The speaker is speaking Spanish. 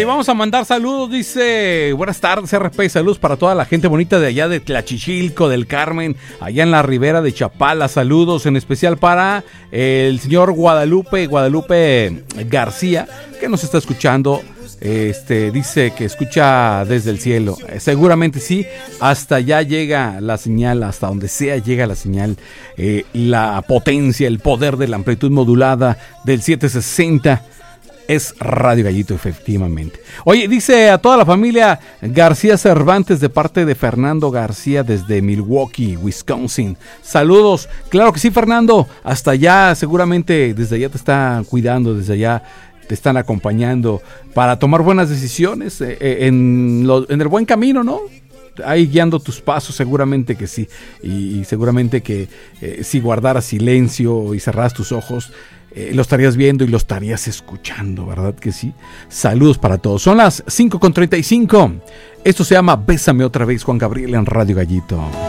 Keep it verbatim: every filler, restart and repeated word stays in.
vamos a mandar saludos, dice, buenas tardes R P, saludos para toda la gente bonita de allá de Tlachichilco, del Carmen, allá en la ribera de Chapala, saludos en especial para el señor Guadalupe, Guadalupe García, que nos está escuchando. Este dice que escucha desde el cielo. Eh, seguramente sí, hasta allá llega la señal, hasta donde sea llega la señal, eh, la potencia, el poder de la amplitud modulada del setecientos sesenta es Radio Gallito, efectivamente. Oye, dice a toda la familia García Cervantes de parte de Fernando García desde Milwaukee, Wisconsin. Saludos, claro que sí, Fernando, hasta allá, seguramente desde allá te están cuidando, desde allá te están acompañando para tomar buenas decisiones eh, eh, en, lo, en el buen camino, ¿no? Ahí guiando tus pasos, seguramente que sí. Y, y seguramente que eh, si guardaras silencio y cerraras tus ojos, eh, lo estarías viendo y lo estarías escuchando, ¿verdad que sí? Saludos para todos. Son las cinco con treinta y cinco. Esto se llama Bésame otra vez, Juan Gabriel en Radio Gallito.